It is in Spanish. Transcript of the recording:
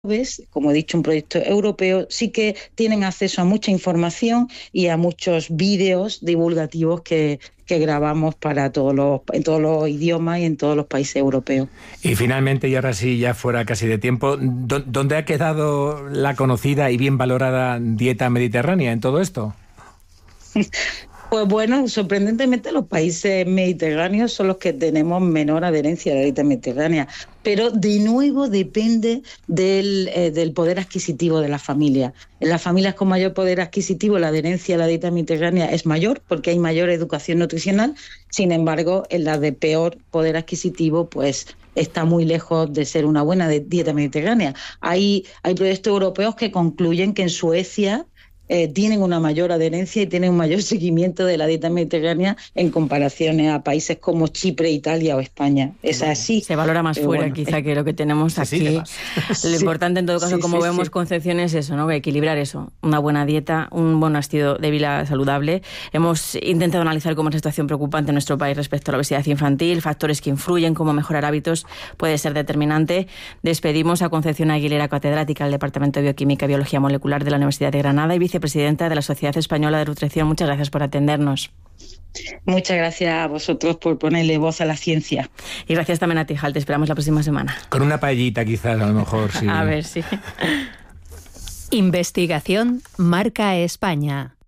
como he dicho, un proyecto europeo, sí que tienen acceso a mucha información y a muchos vídeos divulgativos que grabamos en todos los idiomas y en todos los países europeos. Y finalmente, y ahora sí, ya fuera casi de tiempo, ¿dónde ha quedado la conocida y bien valorada dieta mediterránea en todo esto? Pues bueno, sorprendentemente los países mediterráneos son los que tenemos menor adherencia a la dieta mediterránea, pero de nuevo depende del poder adquisitivo de las familias. En las familias con mayor poder adquisitivo la adherencia a la dieta mediterránea es mayor porque hay mayor educación nutricional, sin embargo en las de peor poder adquisitivo pues está muy lejos de ser una buena dieta mediterránea. Hay proyectos europeos que concluyen que en Suecia tienen una mayor adherencia y tienen un mayor seguimiento de la dieta mediterránea en comparaciones a países como Chipre, Italia o España. Es así. Se valora más fuera bueno, quizá que lo que tenemos aquí. Lo importante en todo caso, como vemos Concepción, es eso, ¿no? Equilibrar eso, una buena dieta, un buen estilo de vida saludable. Hemos intentado analizar cómo es la situación preocupante en nuestro país respecto a la obesidad infantil, factores que influyen, cómo mejorar hábitos puede ser determinante. Despedimos a Concepción Aguilera, catedrática del Departamento de Bioquímica y Biología Molecular de la Universidad de Granada y vicepresidenta de la Sociedad Española de Nutrición. Muchas gracias por atendernos. Muchas gracias a vosotros por ponerle voz a la ciencia. Y gracias también a ti, Hal. Te esperamos la próxima semana. Con una paellita quizás, a lo mejor, sí. A ver, sí. Investigación Marca España.